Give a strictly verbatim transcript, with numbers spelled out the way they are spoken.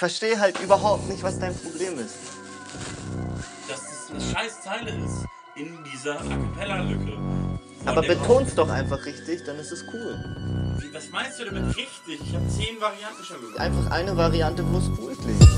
verstehe halt überhaupt nicht, was dein Problem ist. Dass das eine scheiß Zeile ist in dieser A Cappella-Lücke. Aber beton's doch einfach richtig, dann ist es cool. Wie, was meinst du damit richtig? Ich habe zehn Varianten schon gemacht. Einfach eine Variante, wo es cool klingt.